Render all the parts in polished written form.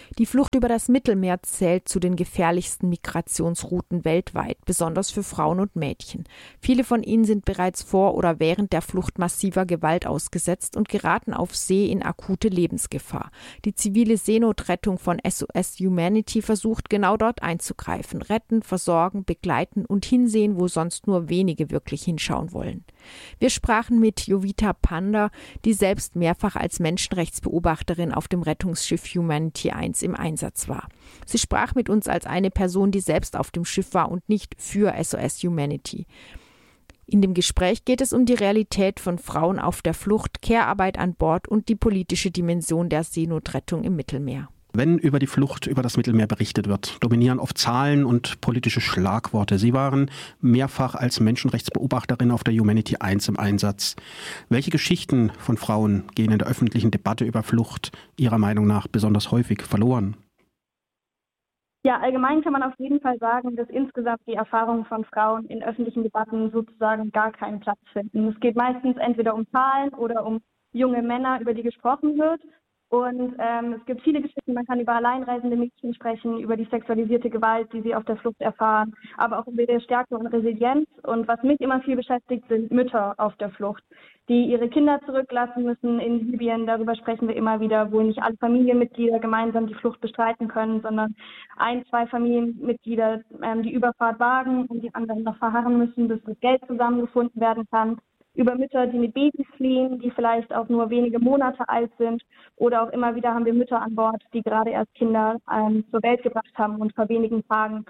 Die Flucht über das Mittelmeer zählt zu den gefährlichsten Migrationsrouten weltweit, besonders für Frauen und Mädchen. Viele von ihnen sind bereits vor oder während der Flucht massiver Gewalt ausgesetzt und geraten auf See in akute Lebensgefahr. Die zivile Seenotrettung von SOS Humanity versucht genau dort einzugreifen, retten, versorgen, begleiten und hinsehen, wo sonst nur wenige wirklich hinschauen wollen. Wir sprachen mit Jovita Panda, die selbst mehrfach als Menschenrechtsbeobachterin auf dem Rettungsschiff Humanity 1 im Einsatz war. Sie sprach mit uns als eine Person, die selbst auf dem Schiff war und nicht für SOS Humanity. In dem Gespräch geht es um die Realität von Frauen auf der Flucht, Care-Arbeit an Bord und die politische Dimension der Seenotrettung im Mittelmeer. Wenn über die Flucht über das Mittelmeer berichtet wird, dominieren oft Zahlen und politische Schlagworte. Sie waren mehrfach als Menschenrechtsbeobachterin auf der Humanity 1 im Einsatz. Welche Geschichten von Frauen gehen in der öffentlichen Debatte über Flucht Ihrer Meinung nach besonders häufig verloren? Ja, allgemein kann man auf jeden Fall sagen, dass insgesamt die Erfahrungen von Frauen in öffentlichen Debatten sozusagen gar keinen Platz finden. Es geht meistens entweder um Zahlen oder um junge Männer, über die gesprochen wird. Und es gibt viele Geschichten, man kann über alleinreisende Mädchen sprechen, über die sexualisierte Gewalt, die sie auf der Flucht erfahren, aber auch über ihre Stärke und Resilienz. Und was mich immer viel beschäftigt, sind Mütter auf der Flucht, die ihre Kinder zurücklassen müssen in Libyen. Darüber sprechen wir immer wieder, wo nicht alle Familienmitglieder gemeinsam die Flucht bestreiten können, sondern ein, zwei Familienmitglieder die Überfahrt wagen und die anderen noch verharren müssen, bis das Geld zusammengefunden werden kann. Über Mütter, die mit Babys fliehen, die vielleicht auch nur wenige Monate alt sind. Oder auch immer wieder haben wir Mütter an Bord, die gerade erst Kinder zur Welt gebracht haben und vor wenigen Tagen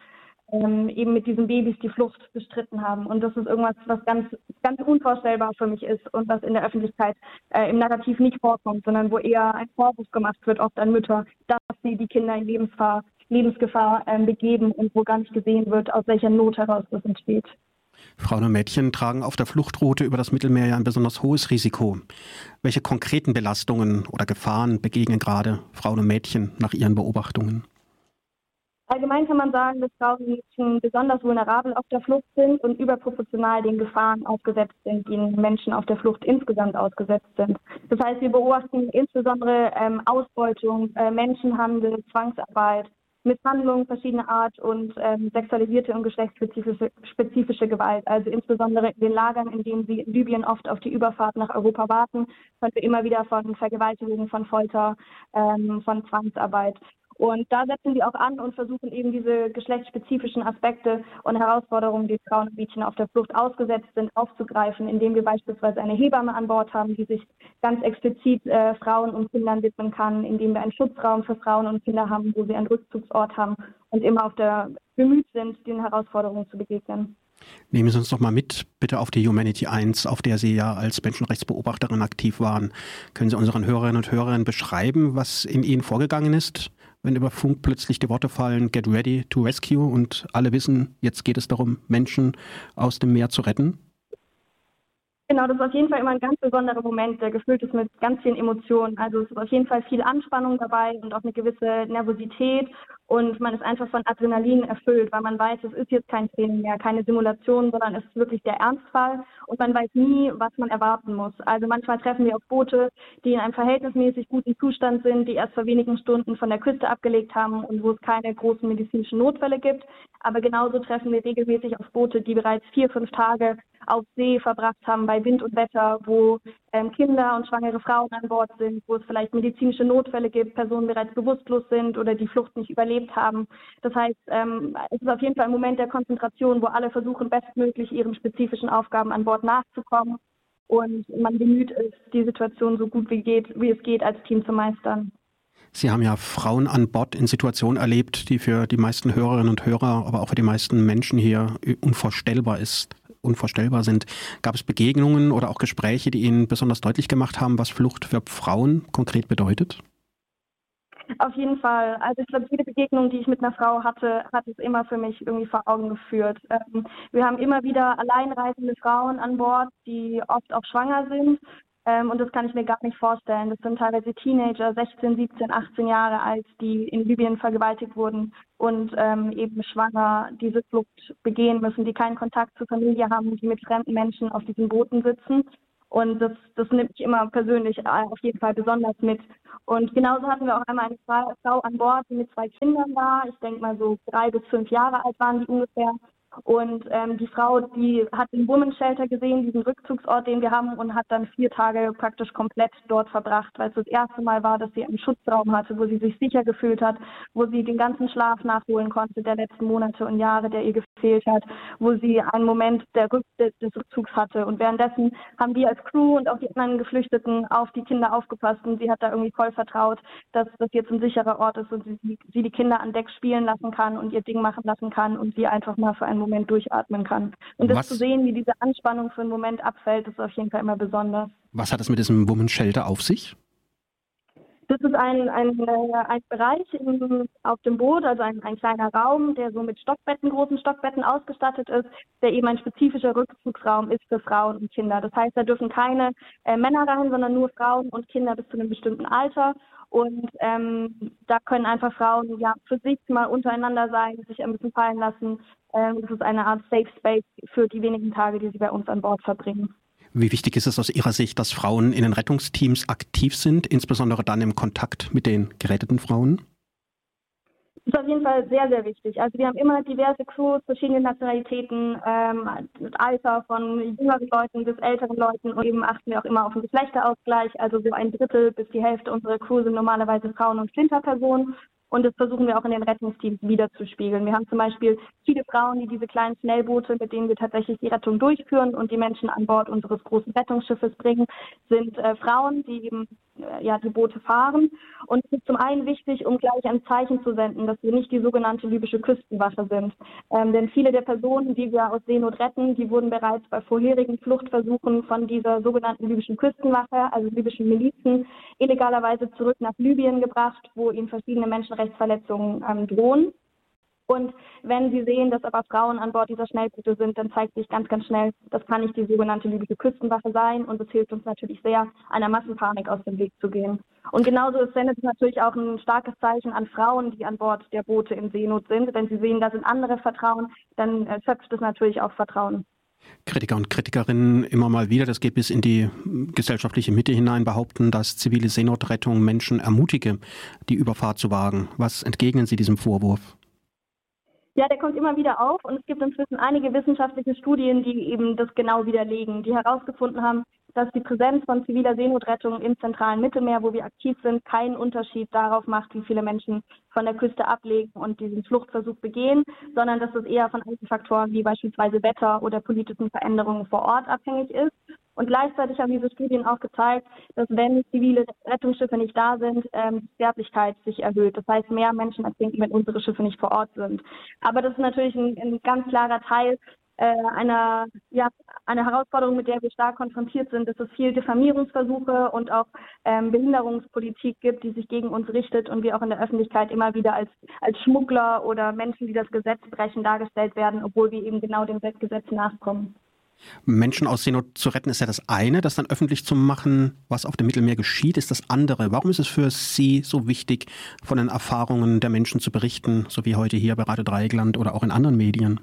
eben mit diesen Babys die Flucht bestritten haben. Und das ist irgendwas, was ganz, ganz unvorstellbar für mich ist und was in der Öffentlichkeit im Narrativ nicht vorkommt, sondern wo eher ein Vorwurf gemacht wird, oft an Mütter, dass sie die Kinder in Lebensgefahr begeben und wo gar nicht gesehen wird, aus welcher Not heraus das entsteht. Frauen und Mädchen tragen auf der Fluchtroute über das Mittelmeer ja ein besonders hohes Risiko. Welche konkreten Belastungen oder Gefahren begegnen gerade Frauen und Mädchen nach Ihren Beobachtungen? Allgemein kann man sagen, dass Frauen und Mädchen besonders vulnerabel auf der Flucht sind und überproportional den Gefahren ausgesetzt sind, denen Menschen auf der Flucht insgesamt ausgesetzt sind. Das heißt, wir beobachten insbesondere Ausbeutung, Menschenhandel, Zwangsarbeit, Misshandlung verschiedener Art und sexualisierte und geschlechtsspezifische Gewalt. Also insbesondere in den Lagern, in denen sie in Libyen oft auf die Überfahrt nach Europa warten, hören wir immer wieder von Vergewaltigungen, von Folter, von Zwangsarbeit. Und da setzen wir auch an und versuchen eben diese geschlechtsspezifischen Aspekte und Herausforderungen, die Frauen und Mädchen auf der Flucht ausgesetzt sind, aufzugreifen, indem wir beispielsweise eine Hebamme an Bord haben, die sich ganz explizit Frauen und Kindern widmen kann, indem wir einen Schutzraum für Frauen und Kinder haben, wo sie einen Rückzugsort haben und immer bemüht sind, den Herausforderungen zu begegnen. Nehmen Sie uns doch mal mit, bitte auf die Humanity 1, auf der Sie ja als Menschenrechtsbeobachterin aktiv waren. Können Sie unseren Hörerinnen und Hörern beschreiben, was in Ihnen vorgegangen ist, wenn über Funk plötzlich die Worte fallen, get ready to rescue und alle wissen, jetzt geht es darum, Menschen aus dem Meer zu retten? Genau, das ist auf jeden Fall immer ein ganz besonderer Moment, der gefüllt ist mit ganz vielen Emotionen. Also es ist auf jeden Fall viel Anspannung dabei und auch eine gewisse Nervosität und man ist einfach von Adrenalin erfüllt, weil man weiß, es ist jetzt kein Training mehr, keine Simulation, sondern es ist wirklich der Ernstfall und man weiß nie, was man erwarten muss. Also manchmal treffen wir auf Boote, die in einem verhältnismäßig guten Zustand sind, die erst vor wenigen Stunden von der Küste abgelegt haben und wo es keine großen medizinischen Notfälle gibt. Aber genauso treffen wir regelmäßig auf Boote, die bereits 4-5 Tage auf See verbracht haben bei Wind und Wetter, wo Kinder und schwangere Frauen an Bord sind, wo es vielleicht medizinische Notfälle gibt, Personen bereits bewusstlos sind oder die Flucht nicht überlebt haben. Das heißt, es ist auf jeden Fall ein Moment der Konzentration, wo alle versuchen, bestmöglich ihren spezifischen Aufgaben an Bord nachzukommen und man bemüht ist, die Situation so gut wie es geht, als Team zu meistern. Sie haben ja Frauen an Bord in Situationen erlebt, die für die meisten Hörerinnen und Hörer, aber auch für die meisten Menschen hier unvorstellbar sind. Gab es Begegnungen oder auch Gespräche, die Ihnen besonders deutlich gemacht haben, was Flucht für Frauen konkret bedeutet? Auf jeden Fall. Also ich glaube, jede Begegnung, die ich mit einer Frau hatte, hat es immer für mich irgendwie vor Augen geführt. Wir haben immer wieder alleinreisende Frauen an Bord, die oft auch schwanger sind. Und das kann ich mir gar nicht vorstellen. Das sind teilweise Teenager, 16, 17, 18 Jahre alt, die in Libyen vergewaltigt wurden und eben schwanger diese Flucht begehen müssen, die keinen Kontakt zur Familie haben, die mit fremden Menschen auf diesen Booten sitzen. Und das nimmt mich immer persönlich auf jeden Fall besonders mit. Und genauso hatten wir auch einmal eine Frau an Bord, die mit 2 Kindern war. Ich denke mal so 3 bis 5 Jahre alt waren die ungefähr. Und die Frau, die hat den Women's Shelter gesehen, diesen Rückzugsort, den wir haben, und hat dann 4 Tage praktisch komplett dort verbracht, weil es das erste Mal war, dass sie einen Schutzraum hatte, wo sie sich sicher gefühlt hat, wo sie den ganzen Schlaf nachholen konnte der letzten Monate und Jahre, der ihr gefehlt hat, wo sie einen Moment des Rückzugs hatte. Und währenddessen haben wir als Crew und auch die anderen Geflüchteten auf die Kinder aufgepasst, und sie hat da irgendwie voll vertraut, dass das jetzt ein sicherer Ort ist und sie die Kinder an Deck spielen lassen kann und ihr Ding machen lassen kann und sie einfach mal für einen Moment durchatmen kann. Und das zu sehen, wie diese Anspannung für einen Moment abfällt, ist auf jeden Fall immer besonders. Was hat es mit diesem Women's Shelter auf sich? Das ist ein Bereich auf dem Boot, also ein kleiner Raum, der so mit großen Stockbetten ausgestattet ist, der eben ein spezifischer Rückzugsraum ist für Frauen und Kinder. Das heißt, da dürfen keine Männer rein, sondern nur Frauen und Kinder bis zu einem bestimmten Alter. Und da können einfach Frauen für sich mal untereinander sein, sich ein bisschen fallen lassen. Das ist eine Art Safe Space für die wenigen Tage, die sie bei uns an Bord verbringen. Wie wichtig ist es aus Ihrer Sicht, dass Frauen in den Rettungsteams aktiv sind, insbesondere dann im Kontakt mit den geretteten Frauen? Das ist auf jeden Fall sehr, sehr wichtig. Also wir haben immer diverse Crews, verschiedene Nationalitäten, Alter von jüngeren Leuten bis älteren Leuten, und eben achten wir auch immer auf den Geschlechterausgleich. Also so 1/3 bis die Hälfte unserer Crew sind normalerweise Frauen und Flinterpersonen. Und das versuchen wir auch in den Rettungsteams wiederzuspiegeln. Wir haben zum Beispiel viele Frauen, die diese kleinen Schnellboote, mit denen wir tatsächlich die Rettung durchführen und die Menschen an Bord unseres großen Rettungsschiffes bringen, sind Frauen, die eben die Boote fahren. Und es ist zum einen wichtig, um gleich ein Zeichen zu senden, dass wir nicht die sogenannte libysche Küstenwache sind. Denn viele der Personen, die wir aus Seenot retten, die wurden bereits bei vorherigen Fluchtversuchen von dieser sogenannten libyschen Küstenwache, also libyschen Milizen, illegalerweise zurück nach Libyen gebracht, wo ihnen verschiedene Menschenrechtsverletzungen drohen. Und wenn Sie sehen, dass aber Frauen an Bord dieser Schnellboote sind, dann zeigt sich ganz, ganz schnell, das kann nicht die sogenannte libysche Küstenwache sein. Und es hilft uns natürlich sehr, einer Massenpanik aus dem Weg zu gehen. Und genauso sendet es natürlich auch ein starkes Zeichen an Frauen, die an Bord der Boote in Seenot sind. Wenn sie sehen, da sind andere Vertrauen, dann schöpft es natürlich auch Vertrauen. Kritiker und Kritikerinnen immer mal wieder, das geht bis in die gesellschaftliche Mitte hinein, behaupten, dass zivile Seenotrettung Menschen ermutige, die Überfahrt zu wagen. Was entgegnen Sie diesem Vorwurf? Ja, der kommt immer wieder auf, und es gibt inzwischen einige wissenschaftliche Studien, die eben das genau widerlegen, die herausgefunden haben, dass die Präsenz von ziviler Seenotrettung im zentralen Mittelmeer, wo wir aktiv sind, keinen Unterschied darauf macht, wie viele Menschen von der Küste ablegen und diesen Fluchtversuch begehen, sondern dass es eher von anderen Faktoren wie beispielsweise Wetter oder politischen Veränderungen vor Ort abhängig ist. Und gleichzeitig haben diese Studien auch gezeigt, dass wenn zivile Rettungsschiffe nicht da sind, die Sterblichkeit sich erhöht. Das heißt, mehr Menschen ertrinken, wenn unsere Schiffe nicht vor Ort sind. Aber das ist natürlich ein ganz klarer Teil eine Herausforderung, mit der wir stark konfrontiert sind, dass es viel Diffamierungsversuche und auch Behinderungspolitik gibt, die sich gegen uns richtet, und wir auch in der Öffentlichkeit immer wieder als Schmuggler oder Menschen, die das Gesetz brechen, dargestellt werden, obwohl wir eben genau dem Gesetz nachkommen. Menschen aus Seenot zu retten ist ja das eine, das dann öffentlich zu machen, was auf dem Mittelmeer geschieht, ist das andere. Warum ist es für Sie so wichtig, von den Erfahrungen der Menschen zu berichten, so wie heute hier bei Radio Dreieckland oder auch in anderen Medien?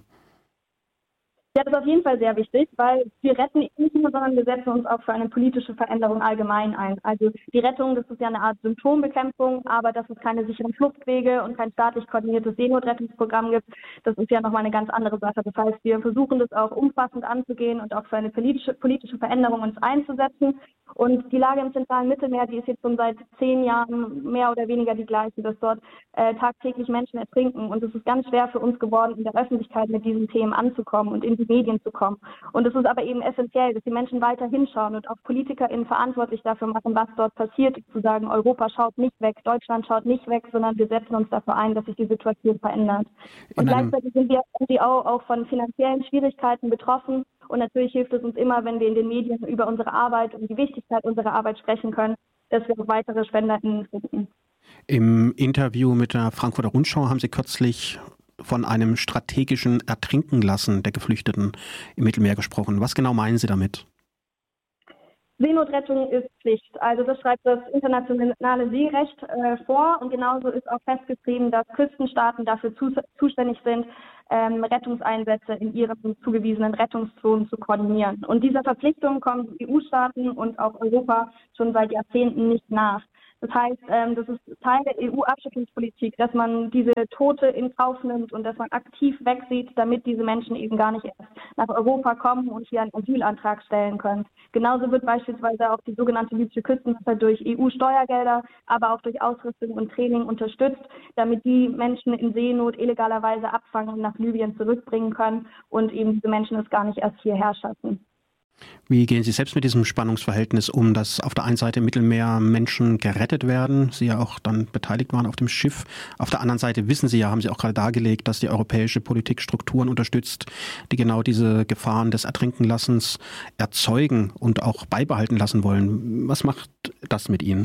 Ja, das ist auf jeden Fall sehr wichtig, weil wir retten nicht nur, sondern wir setzen uns auch für eine politische Veränderung allgemein ein. Also die Rettung, das ist ja eine Art Symptombekämpfung, aber dass es keine sicheren Fluchtwege und kein staatlich koordiniertes Seenotrettungsprogramm gibt, das ist ja nochmal eine ganz andere Sache. Das heißt, wir versuchen das auch umfassend anzugehen und auch für eine politische Veränderung uns einzusetzen. Und die Lage im zentralen Mittelmeer, die ist jetzt schon seit 10 Jahren mehr oder weniger die gleiche, dass dort tagtäglich Menschen ertrinken. Und es ist ganz schwer für uns geworden, in der Öffentlichkeit mit diesen Themen anzukommen und in die Medien zu kommen. Und es ist aber eben essentiell, dass die Menschen weiter hinschauen und auch PolitikerInnen verantwortlich dafür machen, was dort passiert. Zu sagen, Europa schaut nicht weg, Deutschland schaut nicht weg, sondern wir setzen uns dafür ein, dass sich die Situation verändert. Und gleichzeitig sind wir NGO auch von finanziellen Schwierigkeiten betroffen. Und natürlich hilft es uns immer, wenn wir in den Medien über unsere Arbeit und die Wichtigkeit unserer Arbeit sprechen können, dass wir auch weitere SpenderInnen finden. Im Interview mit der Frankfurter Rundschau haben Sie kürzlich von einem strategischen Ertrinkenlassen der Geflüchteten im Mittelmeer gesprochen. Was genau meinen Sie damit? Seenotrettung ist Pflicht. Also das schreibt das internationale Seerecht vor und genauso ist auch festgeschrieben, dass Küstenstaaten dafür zuständig sind, Rettungseinsätze in ihren zugewiesenen Rettungszonen zu koordinieren. Und dieser Verpflichtung kommen EU-Staaten und auch Europa schon seit Jahrzehnten nicht nach. Das heißt, das ist Teil der EU-Abschiebungspolitik, dass man diese Tote in Kauf nimmt und dass man aktiv wegsieht, damit diese Menschen eben gar nicht erst nach Europa kommen und hier einen Asylantrag stellen können. Genauso wird beispielsweise auch die sogenannte libysche Küstenwache durch EU-Steuergelder, aber auch durch Ausrüstung und Training unterstützt, damit die Menschen in Seenot illegalerweise abfangen und nach Libyen zurückbringen können und eben diese Menschen es gar nicht erst hierher schaffen. Wie gehen Sie selbst mit diesem Spannungsverhältnis um, dass auf der einen Seite im Mittelmeer Menschen gerettet werden, Sie ja auch dann beteiligt waren auf dem Schiff. Auf der anderen Seite wissen Sie ja, haben Sie auch gerade dargelegt, dass die europäische Politik Strukturen unterstützt, die genau diese Gefahren des Ertrinkenlassens erzeugen und auch beibehalten lassen wollen. Was macht das mit Ihnen?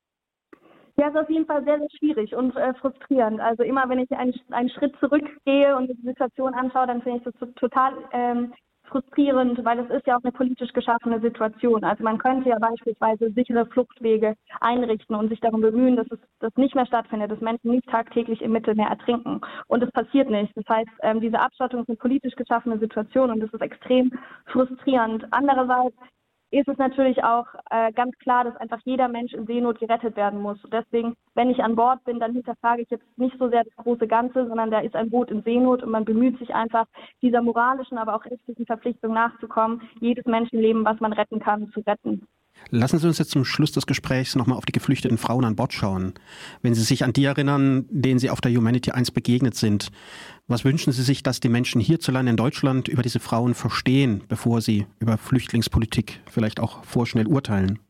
Ja, es ist auf jeden Fall sehr, sehr schwierig und frustrierend. Also immer, wenn ich einen Schritt zurückgehe und die Situation anschaue, dann finde ich das total frustrierend, weil es ist ja auch eine politisch geschaffene Situation. Also man könnte ja beispielsweise sichere Fluchtwege einrichten und sich darum bemühen, dass das nicht mehr stattfindet, dass Menschen nicht tagtäglich im Mittelmeer ertrinken. Und es passiert nicht. Das heißt, diese Abschottung ist eine politisch geschaffene Situation und das ist extrem frustrierend. Andererseits ist es natürlich auch ganz klar, dass einfach jeder Mensch in Seenot gerettet werden muss. Und deswegen, wenn ich an Bord bin, dann hinterfrage ich jetzt nicht so sehr das große Ganze, sondern da ist ein Boot in Seenot und man bemüht sich einfach, dieser moralischen, aber auch rechtlichen Verpflichtung nachzukommen, jedes Menschenleben, was man retten kann, zu retten. Lassen Sie uns jetzt zum Schluss des Gesprächs nochmal auf die geflüchteten Frauen an Bord schauen. Wenn Sie sich an die erinnern, denen Sie auf der Humanity 1 begegnet sind, was wünschen Sie sich, dass die Menschen hierzulande in Deutschland über diese Frauen verstehen, bevor sie über Flüchtlingspolitik vielleicht auch vorschnell urteilen?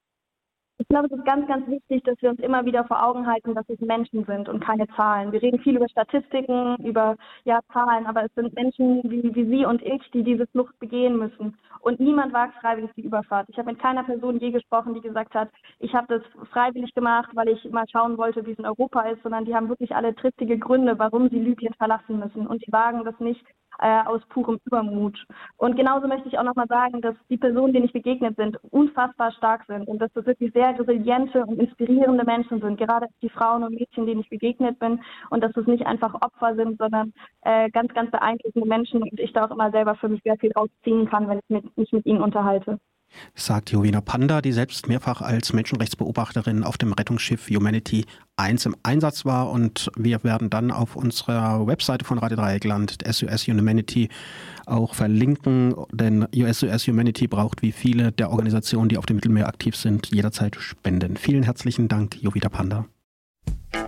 Ich glaube, es ist ganz, ganz wichtig, dass wir uns immer wieder vor Augen halten, dass es Menschen sind und keine Zahlen. Wir reden viel über Statistiken, über Zahlen, aber es sind Menschen wie Sie und ich, die diese Flucht begehen müssen. Und niemand wagt freiwillig die Überfahrt. Ich habe mit keiner Person je gesprochen, die gesagt hat, ich habe das freiwillig gemacht, weil ich mal schauen wollte, wie es in Europa ist, sondern die haben wirklich alle triftige Gründe, warum sie Libyen verlassen müssen. Und sie wagen das nicht aus purem Übermut. Und genauso möchte ich auch nochmal sagen, dass die Personen, denen ich begegnet sind, unfassbar stark sind und dass das wirklich sehr resiliente und inspirierende Menschen sind, gerade die Frauen und Mädchen, denen ich begegnet bin und dass das nicht einfach Opfer sind, sondern ganz, ganz beeindruckende Menschen und ich da auch immer selber für mich sehr viel rausziehen kann, wenn ich mich mit ihnen unterhalte. Sagt Jovina Panda, die selbst mehrfach als Menschenrechtsbeobachterin auf dem Rettungsschiff Humanity 1 im Einsatz war. Und wir werden dann auf unserer Webseite von Radio Dreieckland, SOS Humanity, auch verlinken. Denn SOS Humanity braucht, wie viele der Organisationen, die auf dem Mittelmeer aktiv sind, jederzeit Spenden. Vielen herzlichen Dank, Jovina Panda.